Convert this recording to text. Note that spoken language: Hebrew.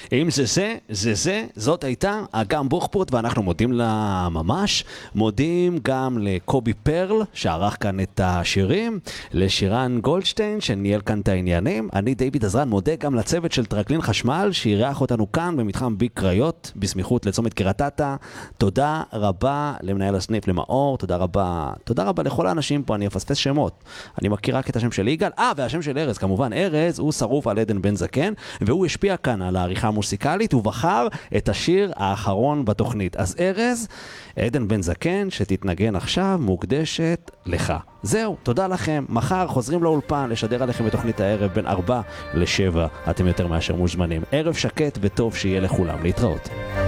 אם זאת הייתה אגם בוחפוט, ואנחנו מודים לה ממש. מודים גם לקובי פרל, שערך כאן את השירים, לשירן גולדשטיין, שניהל כאן את העניינים. אני דיוויד עזרן, מודה גם לצוות של טרקלין חשמל, שאירח אותנו כאן במתחם ביג קריות, בסמיכות לצומת קריית-אתא. תודה רבה למנהל הסניף למאור, תודה רבה לכל האנשים פה, אני אפספס שמות. אני מכיר רק את השם של יגאל, והשם של ארז, כמובן. ארז הוא שרוף על עדן בן זקן, והוא השפיע כאן על העריכה המוסיקלית, ובחר את השיר האחרון בתוכנית. אז ארז, עדן בן זקן, שתתנגן עכשיו, מוקדשת לך. זהו, תודה לכם. מחר חוזרים לאולפן לשדר עליכם בתוכנית הערב בין 4 ל-7. אתם יותר מאשר מוזמנים. ערב שקט וטוב שיהיה לכולם. להתראות.